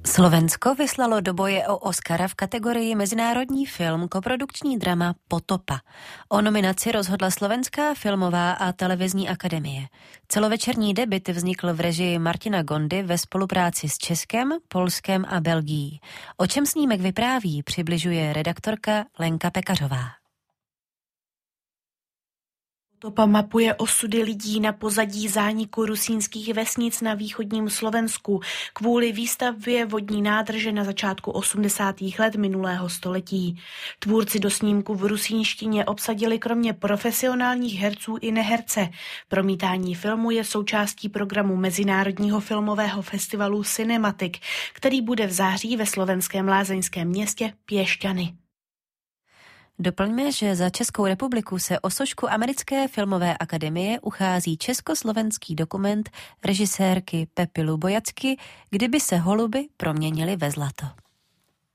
Slovensko vyslalo do boje o Oscara v kategorii mezinárodní film koprodukční drama Potopa. O nominaci rozhodla Slovenská filmová a televizní akademie. Celovečerní debut vznikl v režii Martina Gondy ve spolupráci s Českem, Polskem a Belgií. O čem snímek vypráví, přibližuje redaktorka Lenka Pekařová. Potopa mapuje osudy lidí na pozadí zániku rusínských vesnic na východním Slovensku kvůli výstavbě vodní nádrže na začátku 80. let minulého století. Tvůrci do snímku v rusínštině obsadili kromě profesionálních herců i neherce. Promítání filmu je součástí programu Mezinárodního filmového festivalu Cinematic, který bude v září ve slovenském lázeňském městě Piešťany. Doplňme, že za Českou republiku se o sošku Americké filmové akademie uchází československý dokument režisérky Pepy Lubojacky Kdyby se holuby proměnily ve zlato.